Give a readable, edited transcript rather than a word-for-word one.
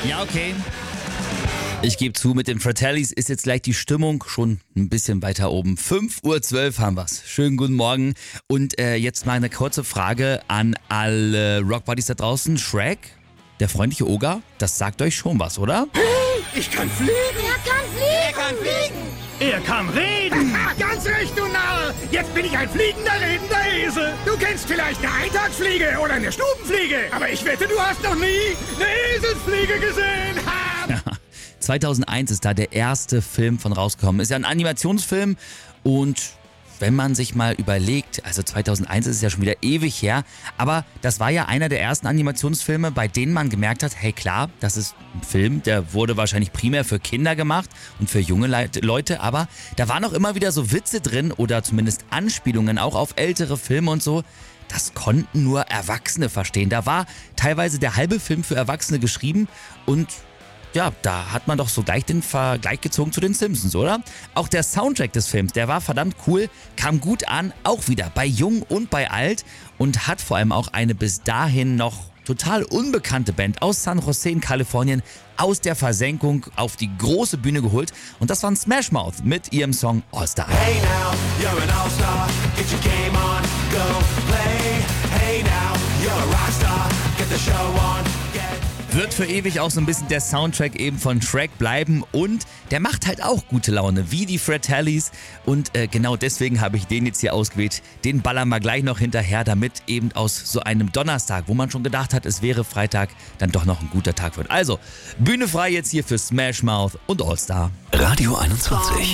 Ja, okay. Ich gebe zu, mit den Fratellis ist jetzt gleich die Stimmung schon ein bisschen weiter oben. 5:12 Uhr haben wir's. Schönen guten Morgen. Und jetzt mal eine kurze Frage an alle Rockbuddies da draußen. Shrek, der freundliche Oger, das sagt euch schon was, oder? Ich kann fliegen! Er kann fliegen! Er kann fliegen! Er kann reden! Ha, ganz recht, du Narr! Jetzt bin ich ein fliegender, redender Esel! Du kennst vielleicht eine Eintagsfliege oder eine Stubenfliege, aber ich wette, du hast noch nie eine Eselsfliege gesehen! Ha! 2001 ist da der erste Film von rausgekommen. Ist ja ein Animationsfilm und wenn man sich mal überlegt, also 2001 ist es ja schon wieder ewig her, aber das war ja einer der ersten Animationsfilme, bei denen man gemerkt hat, hey klar, das ist ein Film, der wurde wahrscheinlich primär für Kinder gemacht und für junge Leute, aber da waren auch immer wieder so Witze drin oder zumindest Anspielungen auch auf ältere Filme und so. Das konnten nur Erwachsene verstehen. Da war teilweise der halbe Film für Erwachsene geschrieben und ja, da hat man doch so gleich den Vergleich gezogen zu den Simpsons, oder? Auch der Soundtrack des Films, der war verdammt cool, kam gut an, auch wieder bei Jung und bei Alt und hat vor allem auch eine bis dahin noch total unbekannte Band aus San Jose in Kalifornien aus der Versenkung auf die große Bühne geholt. Und das waren Smash Mouth mit ihrem Song All Star. Hey now, you're an all-star, get your game on, go play. Hey now, you're a rockstar, get the show on, get... Wird für ewig auch so ein bisschen der Soundtrack eben von Shrek bleiben und der macht halt auch gute Laune, wie die Fratellis und genau deswegen habe ich den jetzt hier ausgewählt. Den ballern wir gleich noch hinterher, damit eben aus so einem Donnerstag, wo man schon gedacht hat, es wäre Freitag, dann doch noch ein guter Tag wird. Also, Bühne frei jetzt hier für Smash Mouth und All Star. Radio 21.